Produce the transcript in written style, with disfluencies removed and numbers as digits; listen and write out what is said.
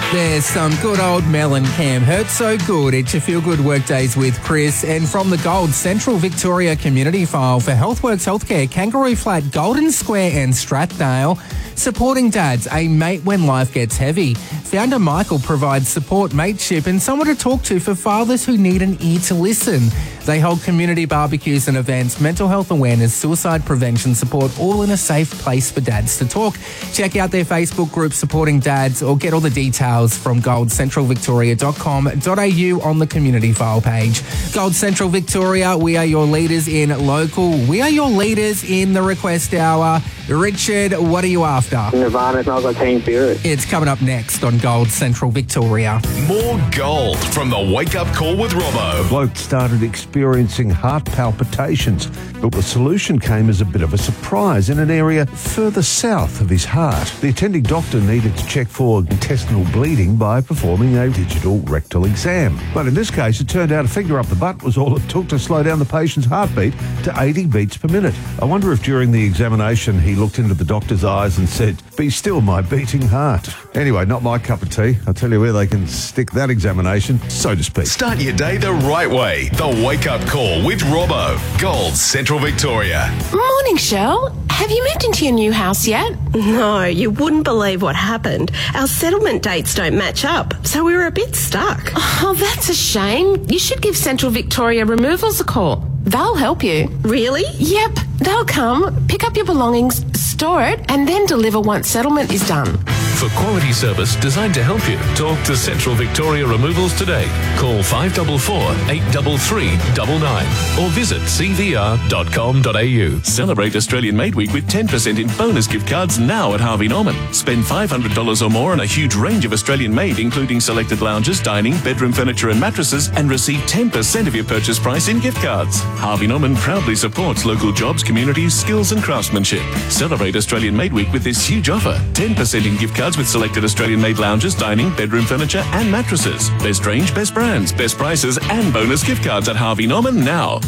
There's some good old Mellencamp. Hurts so good. It's your Feel Good Workdays with Chris. And from the Gold Central Victoria Community File for Healthworks Healthcare, Kangaroo Flat, Golden Square and Strathdale. Supporting dads, a mate when life gets heavy. Founder Michael provides support, mateship and someone to talk to for fathers who need an ear to listen. They hold community barbecues and events, mental health awareness, suicide prevention support, all in a safe place for dads to talk. Check out their Facebook group Supporting Dads or get all the details from goldcentralvictoria.com.au on the community file page. Gold Central Victoria, we are your leaders in local. We are your leaders in the request hour. Richard, what are you after? Nirvana Smells Like Teen Spirit. It's coming up next on Gold Central Victoria. More gold from the Wake Up Call with Robbo. Bloke started experiencing heart palpitations, but the solution came as a bit of a surprise in an area further south of his heart. The attending doctor needed to check for intestinal bleeding by performing a digital rectal exam. But in this case, it turned out a finger up the butt was all it took to slow down the patient's heartbeat to 80 beats per minute. I wonder if during the examination he looked into the doctor's eyes and said, "Be still, my beating heart." Anyway, not my cup of tea. I'll tell you where they can stick that examination, so to speak. Start your day the right way. The Wake Up Call with Robbo. Gold Central Victoria. Morning, Shell. Have you moved into your new house yet? No, you wouldn't believe what happened. Our settlement dates don't match up, so we were a bit stuck. Oh, that's a shame. You should give Central Victoria Removals a call. They'll help you. Really? Yep. They'll come, pick up your belongings, store it, and then deliver once settlement is done. For quality service designed to help you, talk to Central Victoria Removals today. Call 544 833 99 or visit cvr.com.au. Celebrate Australian Made Week with 10% in bonus gift cards now at Harvey Norman. Spend $500 or more on a huge range of Australian made, including selected lounges, dining, bedroom furniture and mattresses, and receive 10% of your purchase price in gift cards. Harvey Norman proudly supports local jobs, communities, skills and craftsmanship. Celebrate Australian Made Week with this huge offer. 10% in gift cards with selected Australian-made lounges, dining, bedroom furniture and mattresses. Best range, best brands, best prices and bonus gift cards at Harvey Norman now.